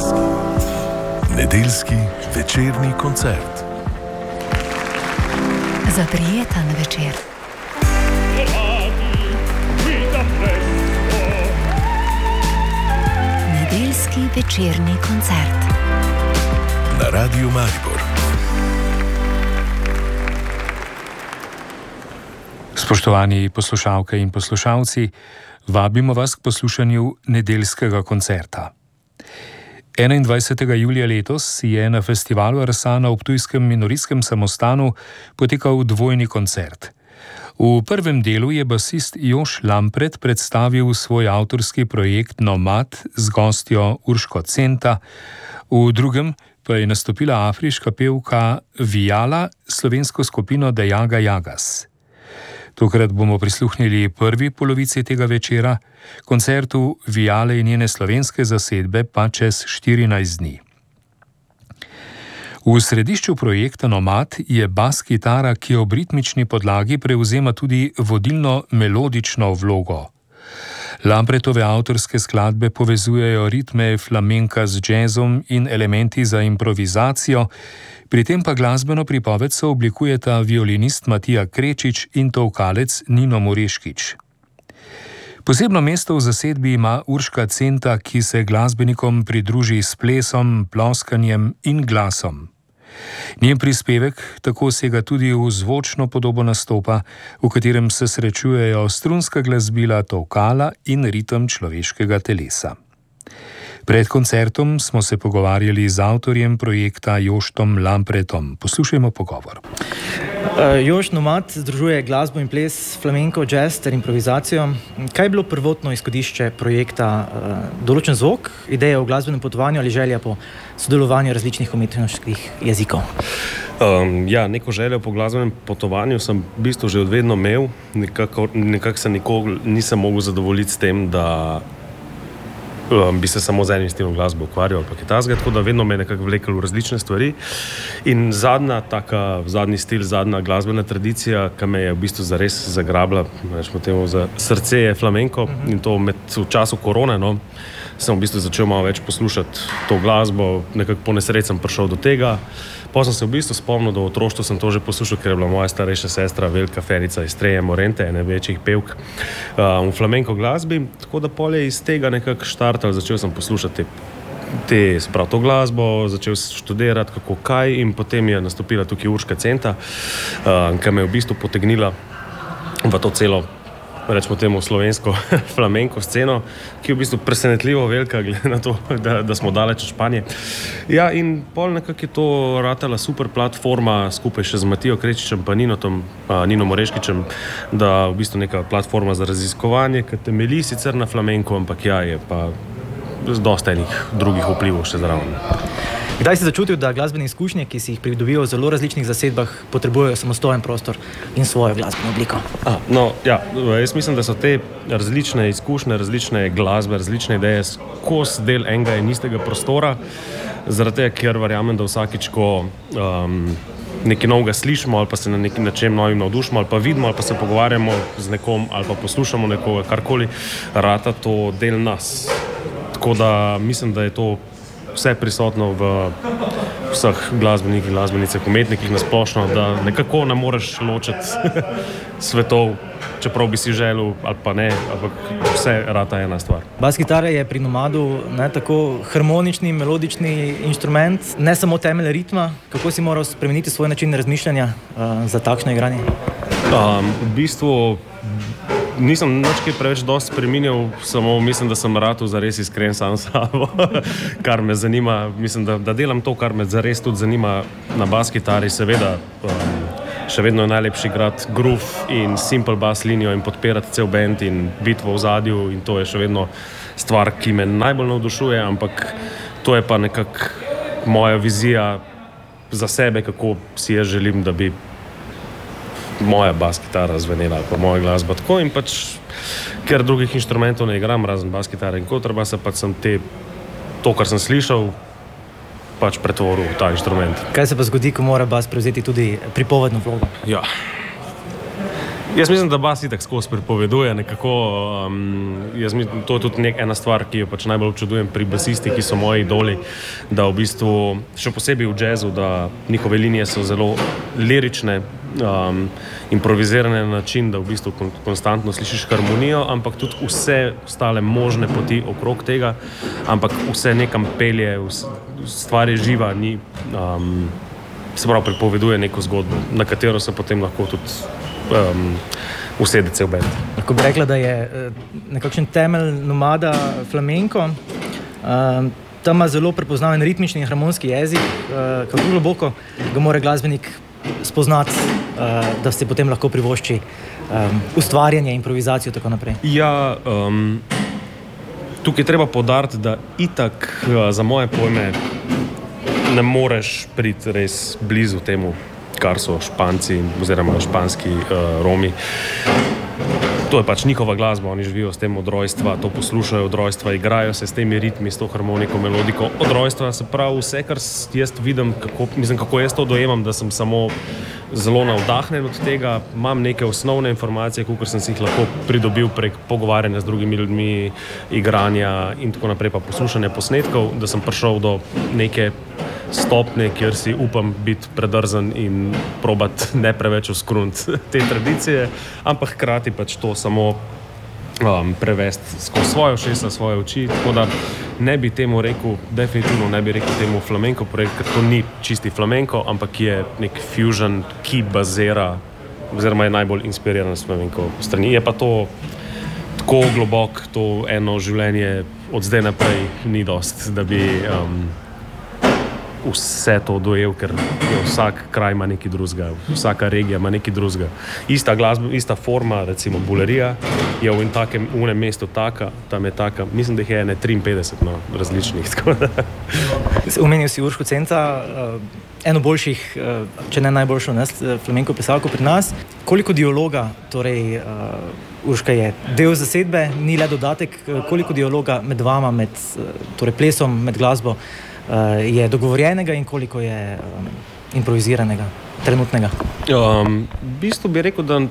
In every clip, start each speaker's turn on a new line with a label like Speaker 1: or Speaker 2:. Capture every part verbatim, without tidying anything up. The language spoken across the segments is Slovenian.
Speaker 1: Nedeljski. Nedeljski večerni koncert.
Speaker 2: Za prijeten večer. Nedeljski večerni koncert.
Speaker 1: Na Radiu Maribor.
Speaker 3: Spoštovani poslušalke in poslušalci, vabimo vas k poslušanju nedeljskega koncerta. enaindvajsetega julija letos je na festivalu Arsa na Ptujskem minorijskem samostanu potekal dvojni koncert. V prvem delu je basist Jož Lampret predstavil svoj avtorski projekt Nomad z gostjo Urško Centa, v drugem pa je nastopila afriška pevka Vijala s slovensko skupino The Jaga Jagas. Tokrat bomo prisluhnili prvi polovici tega večera, koncertu Vijale in njene slovenske zasedbe pa čez štirinajst dni. V središču projekta Nomad je bas kitara, ki ob ritmični podlagi prevzema tudi vodilno melodično vlogo. Lampretove avtorske skladbe povezujejo ritme flamenka z džezom in elementi za improvizacijo, pri tem pa glasbeno pripoved sooblikujeta violinist Matija Krečič in tolkalec Nino Moreškič. Posebno mesto v zasedbi ima Urška Centa, ki se glasbenikom pridruži s plesom, ploskanjem in glasom. Njen prispevek tako sega tudi v zvočno podobo nastopa, v katerem se srečujejo strunska glasbila, tolkala in ritem človeškega telesa. Pred koncertom smo se pogovarjali z avtorjem projekta Jožtom Lampretom. Poslušajmo pogovor.
Speaker 4: Uh, Jož Nomad združuje glasbo in ples, flamenko, jazz ter improvizacijo. Kaj je bilo prvotno izhodišče projekta? Uh, določen zvok, ideja o glasbenem potovanju ali želja po sodelovanju različnih umetniških jezikov?
Speaker 5: Um, ja, neko željo po glasbenem potovanju sem v bistvu že od vedno imel. Nekako, nekako se nikoli nisem mogel zadovoljiti s tem, da Um, bi se samo z enim stilom glasbe ukvarjal ali pa kaj takega, tako da vedno me je nekako vlekel v različne stvari. In zadnja taka, zadnji stil, zadnja glasbena tradicija, ki me je v bistvu zares zagrabila, rečemo temu, za srce, je flamenko. In to med, v času korone, no, sem v bistvu začel malo več poslušati to glasbo, nekako po nesreči sem prišel do tega. Potem sem se v bistvu spomnil, da v otroštvu sem to že poslušal, ker je bila moja starejša sestra velika fenica Estrella Morente, ene večjih pevk uh, v flamenko glasbi, tako da pol je iz tega nekako štartal, začel sem poslušati te, te sprav to glasbo, začel študirati kako kaj in potem je nastopila tukaj Urška Centa, uh, ki me je v bistvu potegnila v to celo, rečemo temu, slovensko flamenko sceno, ki je v bistvu presenetljivo velika, glede na to, da, da smo daleč od Španije. Ja, in pol nekako je to ratala super platforma, skupaj še z Matijo Krečičem pa Ninotom, a, Nino Moreškičem, da v bistvu neka platforma za raziskovanje, ki temelji sicer na flamenku, ampak ja, je pa z dosta enih drugih vplivov še zraven.
Speaker 4: Kdaj si začutil, da glasbene izkušnje, ki si jih pridobival v zelo različnih zasedbah, potrebujejo samostojen prostor in svojo glasbeno obliko?
Speaker 5: A, no, ja, jaz mislim, da so te različne izkušnje, različne glasbe, različne ideje skozi del enega in istega prostora, zaradi tega, ker verjamem, da vsakič, ko um, nekaj novega slišimo ali pa se na neki način novim navdušimo ali pa vidimo ali pa se pogovarjamo z nekom ali pa poslušamo nekoga, karkoli, rata to del nas. Tako da mislim, da je to vse prisotno v vseh glasbenikih, glasbenicah, umetnikih nasplošno, da nekako ne moreš ločiti svetov, čeprav bi si želel ali pa ne, ampak vse rata ena stvar.
Speaker 4: Bas kitara je pri Nomadu ne, tako harmonični, melodični inštrument, ne samo temelj ritma. Kako si moral spremeniti svoj način razmišljanja uh, za takšno igranje?
Speaker 5: Um, v bistvu nisem nič kaj preveč dosti spreminjal, samo mislim, da sem ratal zares iskren sam s sabo, kar me zanima. Mislim, da, da delam to, kar me zares tudi zanima na bas kitari. Seveda, um, še vedno je najlepši igrati groove in simple bass linijo in podpirati cel band in biti v ozadju in to je še vedno stvar, ki me najbolj navdušuje, ampak to je pa nekako moja vizija za sebe, kako si jaz želim, da bi moja bas kitara zvenela ali pa moja glasba tako in pač, ker drugih inštrumentov ne igram razen bas kitare in kontrabasa, pač sem te, to, kar sem slišal, pač pretvoril v ta inštrument.
Speaker 4: Kaj se pa zgodi, ko mora bas prevzeti tudi pripovedno vlogo?
Speaker 5: Ja. Jaz mislim, da bas itak skozi pripoveduje nekako, um, jaz mislim, to je tudi nek, ena stvar, ki jo pač najbolj občudujem pri basistih, ki so moji idoli, da v bistvu, še posebej v jazzu, da njihove linije so zelo lirične, um, improvizirane na način, da v bistvu kon, konstantno slišiš harmonijo, ampak tudi vse ostale možne poti okrog tega, ampak vse nekam pelje, stvar je živa, ni, um, se pravi, pripoveduje neko zgodbo, na katero se potem lahko tudi Um, usede cel bend.
Speaker 4: Lahko bi rekla, da je nekakšen temelj nomada flamenko. Um, tam ima zelo prepoznaven ritmični in harmonski jezik. Uh, kako globoko ga mora glasbenik spoznati, uh, da se potem lahko privošči um, ustvarjanje, improvizacijo in tako naprej?
Speaker 5: Ja, um, tukaj treba poudariti, da itak uh, za moje pojme ne moreš priti res blizu temu, kar so Španci oziroma španski uh, Romi. To je pač njihova glasba, oni živijo s tem od rojstva, to poslušajo od rojstva, igrajo se s temi ritmi, s to harmoniko, melodiko. Od rojstva se pravi vse, kar jaz vidim, kako, mislim, kako jaz to dojemam, da sem samo zelo navdahnjen od tega, imam neke osnovne informacije, kakor sem si jih lahko pridobil prek pogovarjanja z drugimi ljudmi, igranja in tako naprej, pa poslušanja posnetkov, da sem prišel do neke stopne, kjer si upam biti predrzen in probat ne preveč uskrunti te tradicije, ampak hkrati pač to samo um, prevesti skozi svoje ušesa, svoje oči, tako da ne bi temu rekel, definitivno ne bi rekel temu flamenko projekt, ker to ni čisti flamenko, ampak je nek fusion, ki bazira, oziroma je najbolj inspiriran s flamenko strani. Je pa to tako globok, to eno življenje od zdaj naprej ni dost, da bi um, vse to dojel, ker vsak kraj ima nekaj drugega, vsaka regija ima nekaj drugega. Ista glasba, ista forma, recimo bulerija, je v takem unem mestu taka, tam je taka, mislim, da jih je ene triinpetdeset no, različnih.
Speaker 4: Omenil si Urško Cenca, eno boljših, če ne najboljšo flamenko plesalko pri nas. Koliko dialoga, torej Urška je del zasedbe, ni le dodatek, koliko dialoga med vama, med torej plesom, med glasbo je dogovorjenega in koliko je um, improviziranega, trenutnega?
Speaker 5: Um, v bistvu bi rekel, da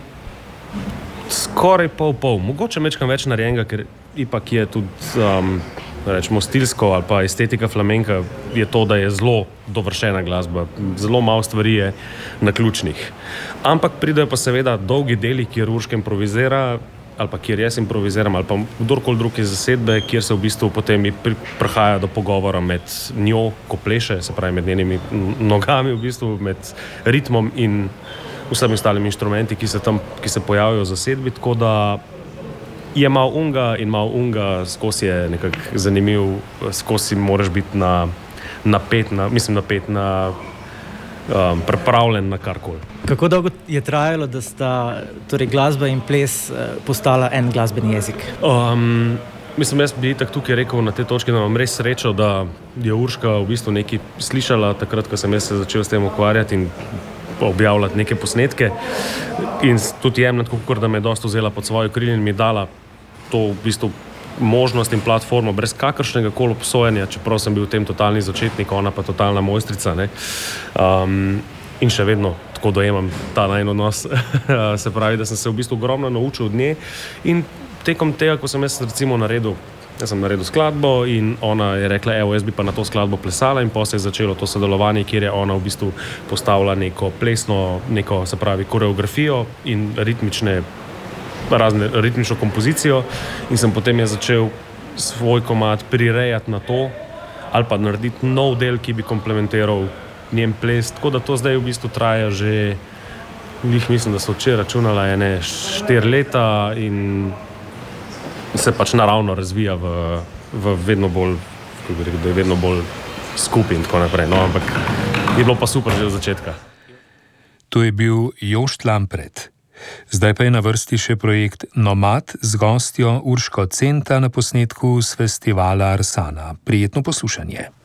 Speaker 5: skoraj pol-pol. Mogoče mečkam več narejenega, ker ipak je tudi, um, rečemo, stilsko ali pa estetika flamenka je to, da je zelo dovršena glasba. Zelo malo stvari je naključnih. Ampak pridejo pa seveda dolgi deli, kjer Urška improvizira, ali pa kjer jaz improviziram, ali pa kdorkoli drug iz zasedbe, kjer se v bistvu potem prihaja do pogovora med njo, ko pleše, se pravi med njenimi nogami, v bistvu med ritmom in vsemi ostalimi inštrumenti, ki se tam, ki se pojavijo v zasedbi, tako da je malo unga in malo unga, skozi je nekako zanimiv, skozi moraš biti na, napet, na, mislim napet na Um, pripravljen na karkoli.
Speaker 4: Kako dolgo je trajalo, da sta torej glasba in ples uh, postala en glasbeni jezik?
Speaker 5: Um, mislim, jaz bi tak tukaj rekel na te točke, da imam res srečo, da je Urška v bistvu nekaj slišala takrat, ko sem jaz se začel s tem ukvarjati in objavljati neke posnetke in tudi jemljati, kako da me je dosto vzela pod svojo krilje in mi dala to v bistvu možnost in platformo brez kakršnega koli obsojanja, čeprav sem bil v tem totalni začetnik, ona pa totalna mojstrica, ne. Um, in še vedno tako dojemam ta najin odnos. Se pravi, da sem se v bistvu ogromno naučil od nje in tekom tega, ko sem jaz recimo naredil, jaz sem naredil skladbo in ona je rekla, evo, jaz bi pa na to skladbo plesala in potem se je začelo to sodelovanje, kjer je ona v bistvu postavila neko plesno, neko, se pravi, koreografijo in ritmične razne ritmično kompozicijo in sem potem je začel svoj komad prirejati na to ali pa narediti nov del, ki bi komplementiral njen ples, tako da to zdaj v bistvu traja že, jih mislim, da so včeraj računala ene štiri leta in se pač naravno razvija v, v vedno bolj, kako bi rekel, da je vedno bolj skupaj in tako naprej, no, ampak je bilo pa super že od začetka.
Speaker 3: To je bil Jošt Lampret. Zdaj pa je na vrsti še projekt Nomad z gostjo Urško Centa na posnetku s festivala Arsana. Prijetno poslušanje.